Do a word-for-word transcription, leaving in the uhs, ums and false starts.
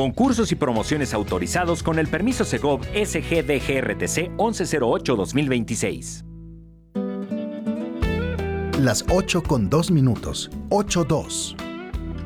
Concursos y promociones autorizados con el permiso Segov S G D G R T C once cero ocho dos mil veintiséis. Las ocho con dos minutos. ocho dos.